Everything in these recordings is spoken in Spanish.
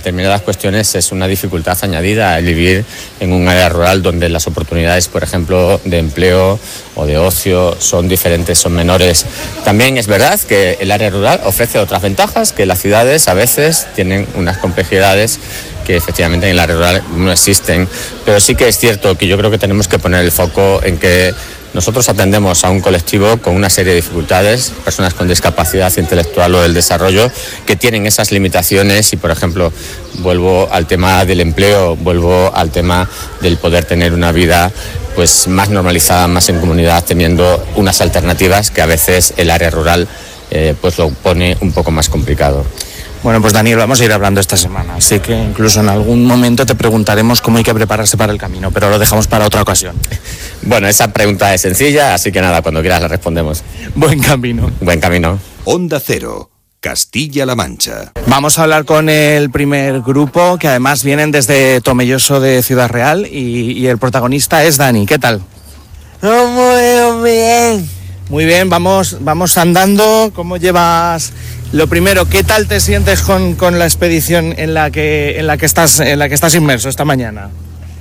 determinadas cuestiones es una dificultad añadida el vivir en un área rural donde las oportunidades, por ejemplo, de empleo o de ocio son diferentes, son menores. También es verdad que el área rural ofrece otras ventajas que las ciudades a veces tienen unas complejidades que efectivamente en el área rural no existen, pero sí que es cierto que yo creo que tenemos que poner el foco en que nosotros atendemos a un colectivo con una serie de dificultades, personas con discapacidad intelectual o del desarrollo, que tienen esas limitaciones y, por ejemplo, vuelvo al tema del empleo, vuelvo al tema del poder tener una vida pues más normalizada, más en comunidad, teniendo unas alternativas que a veces el área rural pues lo pone un poco más complicado. Bueno, pues Daniel, vamos a ir hablando esta semana, así que incluso en algún momento te preguntaremos cómo hay que prepararse para el camino, pero lo dejamos para otra ocasión. Bueno, esa pregunta es sencilla, así que nada, cuando quieras la respondemos. Buen camino. Buen camino. Onda Cero, Castilla-La Mancha. Vamos a hablar con el primer grupo, que además vienen desde Tomelloso de Ciudad Real, y el protagonista es Dani. ¿Qué tal? Muy bien. Muy bien, vamos andando. ¿Cómo llevas? Lo primero, ¿qué tal te sientes con la expedición en la que estás inmerso esta mañana?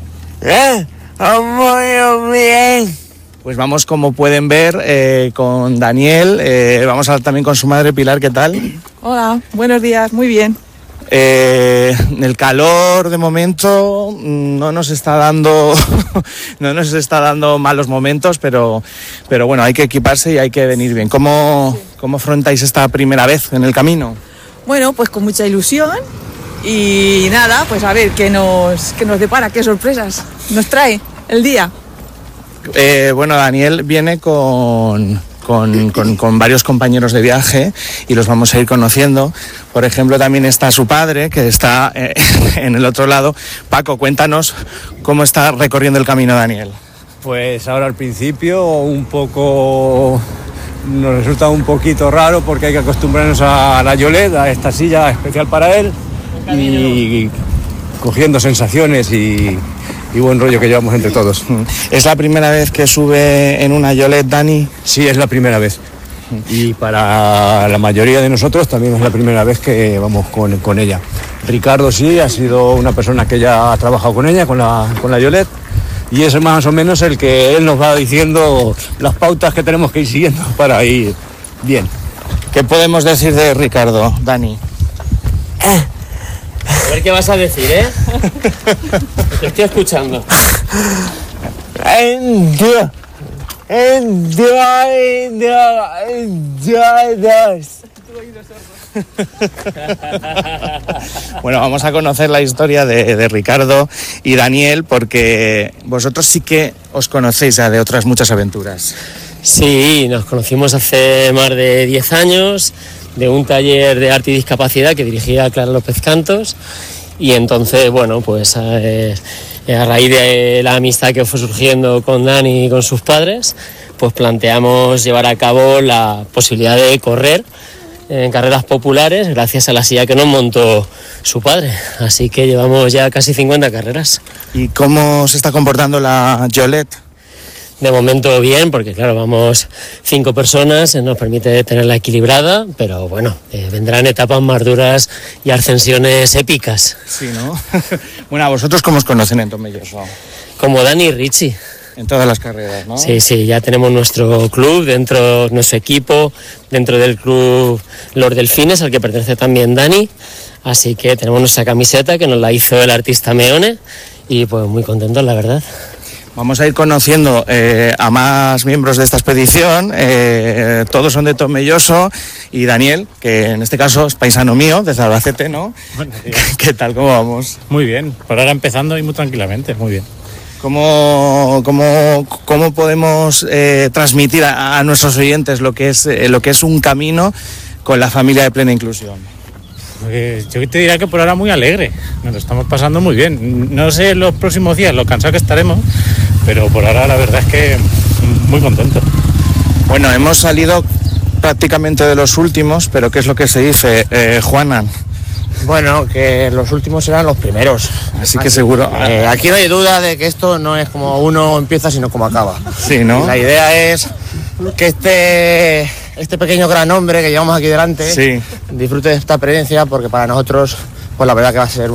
Muy bien. Pues vamos, como pueden ver, con Daniel. Vamos a hablar también con su madre, Pilar. ¿Qué tal? Hola, buenos días, muy bien. El calor de momento no nos está dando malos momentos, pero bueno, hay que equiparse y hay que venir bien. ¿Cómo afrontáis esta primera vez en el camino? Bueno, pues con mucha ilusión y nada, pues a ver qué nos depara, qué sorpresas nos trae el día. Bueno, Daniel viene con varios compañeros de viaje y los vamos a ir conociendo. Por ejemplo, también está su padre, que está en el otro lado. Paco, cuéntanos cómo está recorriendo el camino Daniel. Pues ahora al principio nos resulta un poquito raro porque hay que acostumbrarnos a la Yolet, a esta silla especial para él, y cogiendo sensaciones y buen rollo que llevamos entre todos. ¿Es la primera vez que sube en una Yolet, Dani? Sí, es la primera vez. Y para la mayoría de nosotros también es la primera vez que vamos con ella. Ricardo sí, ha sido una persona que ya ha trabajado con ella, con la Yolet, y es más o menos el que él nos va diciendo las pautas que tenemos que ir siguiendo para ir bien. ¿Qué podemos decir de Ricardo, Dani? A ver qué vas a decir, Te estoy escuchando. Bueno, vamos a conocer la historia de Ricardo y Daniel, porque vosotros sí que os conocéis ya de otras muchas aventuras. Sí, nos conocimos hace más de 10 años de un taller de arte y discapacidad que dirigía Clara López Cantos, y entonces, bueno, pues a raíz de la amistad que fue surgiendo con Dani y con sus padres, pues planteamos llevar a cabo la posibilidad de correr en carreras populares gracias a la silla que nos montó su padre. Así que llevamos ya casi 50 carreras. ¿Y cómo se está comportando la Yolet? De momento bien, porque claro, vamos 5 personas, nos permite tenerla equilibrada, pero bueno, vendrán etapas más duras y ascensiones épicas. Sí, ¿no? Bueno, ¿a vosotros cómo os conocen en Tomelloso? Como Dani y Richie. En todas las carreras, ¿no? Sí, ya tenemos nuestro club, nuestro equipo, dentro del club Los Delfines, al que pertenece también Dani, así que tenemos nuestra camiseta que nos la hizo el artista Meone, y pues muy contentos, la verdad. Vamos a ir conociendo a más miembros de esta expedición. Todos son de Tomelloso, y Daniel, que en este caso es paisano mío, desde Albacete, ¿no? Bueno, ¿Qué tal? ¿Cómo vamos? muy bien, por ahora empezando y muy tranquilamente, muy bien. ¿Cómo podemos transmitir a nuestros oyentes lo que es un camino con la familia de Plena Inclusión? Yo te diría que por ahora muy alegre, nos lo estamos pasando muy bien. No sé los próximos días lo cansado que estaremos, pero por ahora la verdad es que muy contento. Bueno, hemos salido prácticamente de los últimos, pero ¿qué es lo que se dice, Juana? Bueno, que los últimos serán los primeros. Así que seguro. Aquí no hay duda de que esto no es como uno empieza, sino como acaba. Sí, ¿no? La idea es que este pequeño gran hombre que llevamos aquí delante, sí, disfrute de esta experiencia, porque para nosotros, pues la verdad que va a ser